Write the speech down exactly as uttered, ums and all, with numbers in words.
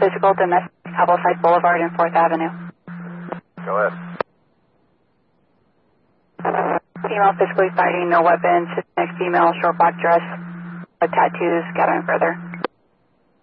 physical domestic Hubbleside Boulevard and fourth Avenue. Go ahead. Female physically fighting, no weapons. Next female, short black dress, tattoos, gathering further.